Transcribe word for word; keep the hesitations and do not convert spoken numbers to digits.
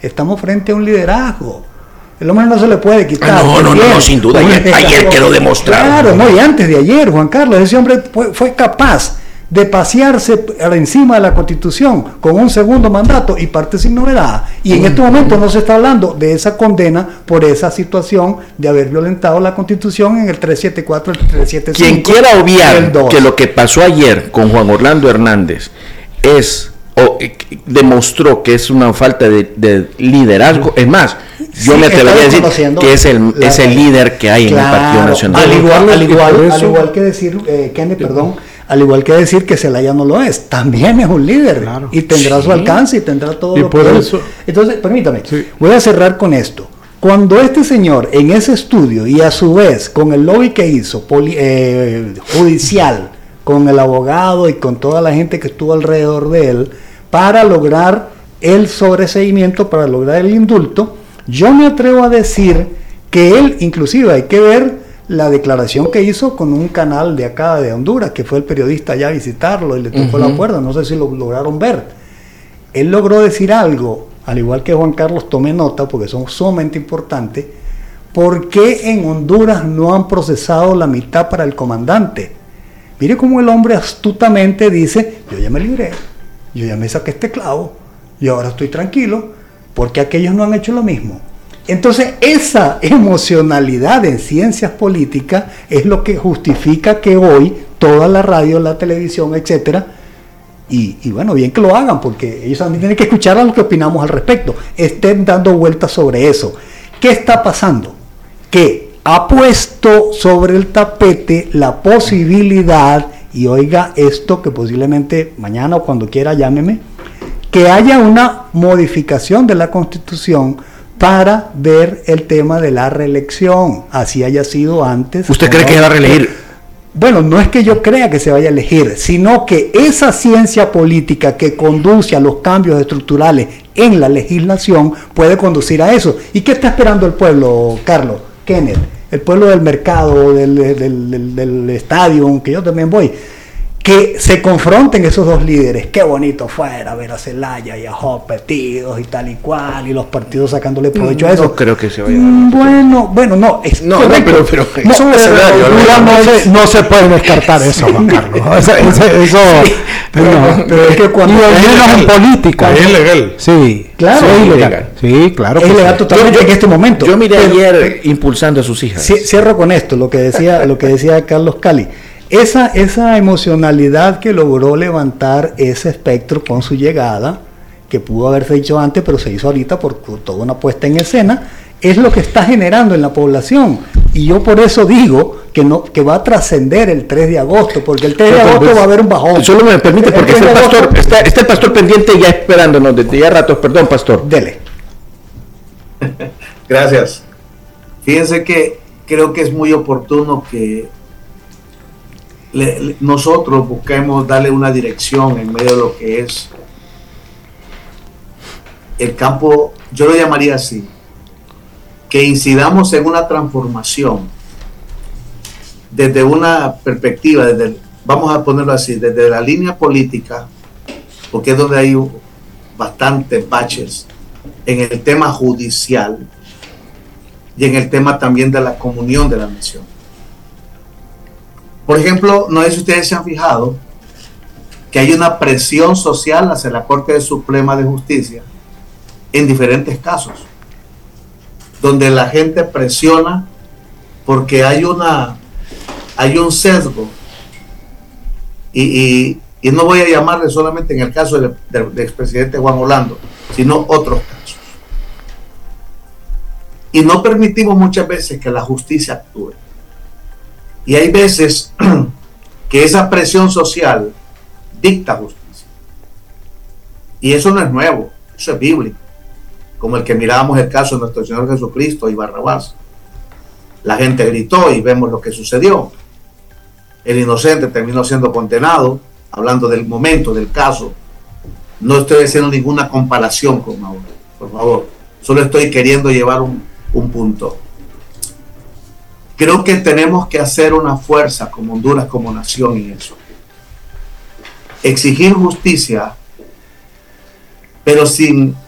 estamos frente a un liderazgo. El hombre no se le puede quitar. Ah, no, no, no, no, sin duda. Ayer, ayer quedó demostrado. Claro, no, y antes de ayer, Juan Carlos, ese hombre fue, fue capaz de pasearse por encima de la Constitución con un segundo mandato y parte sin novedad. Y en este momento no se está hablando de esa condena por esa situación de haber violentado la Constitución en el trescientos setenta y cuatro, el trescientos setenta y cinco. Quien quiera obviar que lo que pasó ayer con Juan Orlando Hernández es o eh, demostró que es una falta de, de liderazgo, es más, yo sí, me atrevería a decir que es el, la, es el líder que hay, claro, en el Partido Nacional. Al igual, al igual, al igual que decir, eh, Kenny, perdón, al igual que decir que Zelaya no lo es, también es un líder, claro, y tendrá sí. su alcance y tendrá todo y lo que eso... Entonces, permítame, sí. voy a cerrar con esto. Cuando este señor en ese estudio y a su vez con el lobby que hizo poli, eh, judicial, con el abogado y con toda la gente que estuvo alrededor de él para lograr el sobreseimiento, para lograr el indulto, yo me atrevo a decir que él, inclusive hay que ver la declaración que hizo con un canal de acá de Honduras, que fue el periodista allá a visitarlo y le tocó uh-huh. la puerta, no sé si lo lograron ver. Él logró decir algo, al igual que Juan Carlos, tome nota porque son sumamente importantes. ¿Por qué en Honduras no han procesado la mitad para el comandante? Mire cómo el hombre astutamente dice, yo ya me libré, yo ya me saqué este clavo, y ahora estoy tranquilo, porque aquellos no han hecho lo mismo. Entonces, esa emocionalidad en ciencias políticas es lo que justifica que hoy toda la radio, la televisión, etcétera, y, y bueno, bien que lo hagan, porque ellos también tienen que escuchar a lo que opinamos al respecto, estén dando vueltas sobre eso. ¿Qué está pasando? Que ha puesto sobre el tapete la posibilidad, y oiga esto que posiblemente mañana o cuando quiera llámeme, que haya una modificación de la Constitución para ver el tema de la reelección, así haya sido antes. ¿Usted cree no, que se va a reelegir? Bueno, no es que yo crea que se vaya a elegir, sino que esa ciencia política que conduce a los cambios estructurales en la legislación puede conducir a eso. ¿Y qué está esperando el pueblo, Carlos, Kenneth? El pueblo del mercado, del, del, del, del estadio, aunque yo también voy, que se confronten esos dos líderes. Qué bonito fuera ver a Zelaya y a Job petidos y tal y cual, y los partidos sacándole provecho no, a eso. No creo que se vaya a dar. Bueno, bueno, no, es no, no, pero, pero no, es un escenario. No, no, se, no se puede descartar eso, Juan Carlos. Eso, eso, eso sí, pero, no, pero es que cuando es menos en política. Es ilegal. Sí, claro, sí, es ilegal. ilegal. Sí, claro. Es ilegal totalmente en este momento. Yo miré pero, ayer pero, impulsando a sus hijas. Cierro con esto, lo que decía, lo que decía Carlos Cali. Esa, esa emocionalidad que logró levantar ese espectro con su llegada, que pudo haberse hecho antes, pero se hizo ahorita por toda una puesta en escena, es lo que está generando en la población. Y yo por eso digo que no que va a trascender el tres de agosto, porque el tres de agosto va a haber un bajón. Solo me permite, porque está el, pastor, está, está el pastor pendiente ya esperándonos desde ya ratos. Perdón, pastor. Dele. Gracias. Fíjense que creo que es muy oportuno que Le, le, nosotros busquemos darle una dirección en medio de lo que es el campo, yo lo llamaría así, que incidamos en una transformación desde una perspectiva, desde, vamos a ponerlo así, desde la línea política, porque es donde hay bastantes baches en el tema judicial y en el tema también de la comunión de la nación. Por ejemplo, no sé si ustedes se han fijado que hay una presión social hacia la Corte Suprema de Justicia en diferentes casos, donde la gente presiona porque hay una hay un sesgo y, y, y no voy a llamarle solamente en el caso del, del, del expresidente Juan Orlando, sino otros casos. Y no permitimos muchas veces que la justicia actúe. Y hay veces que esa presión social dicta justicia. Y eso no es nuevo, eso es bíblico. Como el que mirábamos el caso de nuestro Señor Jesucristo y Barrabás. La gente gritó y vemos lo que sucedió. El inocente terminó siendo condenado, hablando del momento, del caso. No estoy haciendo ninguna comparación con ahora, por favor. Solo estoy queriendo llevar un, un punto. Creo que tenemos que hacer una fuerza como Honduras, como nación en eso. Exigir justicia, pero sin